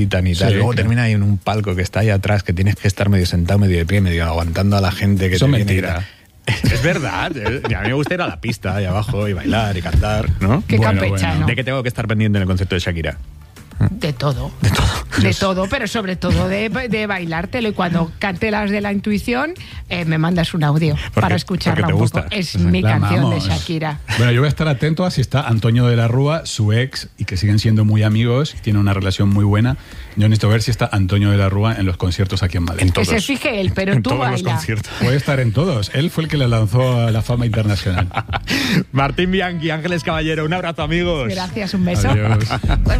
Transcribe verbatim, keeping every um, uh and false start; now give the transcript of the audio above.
y tal. Sí, Luego claro. termina ahí en un palco que está ahí atrás, que tienes que estar medio sentado, medio de pie, medio aguantando a la gente que Eso te es viene y mentira. tal. Es verdad. eh, A mí me gusta ir a la pista ahí abajo y bailar y cantar, ¿no? Qué Bueno, campechano. bueno. ¿De qué tengo que estar pendiente en el concierto de Shakira? De todo. De todo. De todo, pero sobre todo de, de bailártelo. Y cuando cante las de la intuición, eh, me mandas un audio Porque- para escucharla porque te un poco. gusta. Es O sea, mi la canción amamos. de Shakira. Bueno, yo voy a estar atento a si está Antonio de la Rúa, su ex, y que siguen siendo muy amigos, tiene una relación muy buena. Yo necesito ver si está Antonio de la Rúa en los conciertos aquí en Madrid. En Que todos. se fije él, pero En tú todos los baila. conciertos. Puede estar en todos. Él fue el que le lanzó a la fama internacional. Martín Bianchi, Ángeles Caballero, un abrazo, amigos. Gracias, un beso. Adiós. Pues